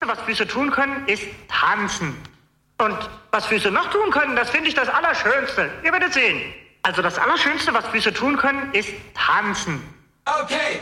was Füße tun können, ist tanzen. Und was Füße noch tun können, das finde ich das Allerschönste. Ihr werdet sehen. Also das Allerschönste, was Füße tun können, ist tanzen. Okay,